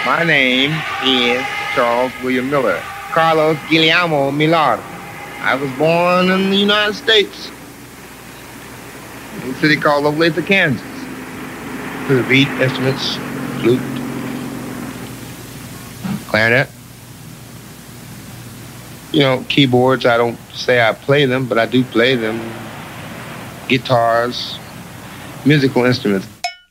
My name is Charles William Miller, Carlos Guillermo Millar. I was born in the United States, in a city called Olathe, Kansas. To read instruments, flute, clarinet. You know, keyboards, I don't say I play them, but I do play them. Guitars, musical instruments.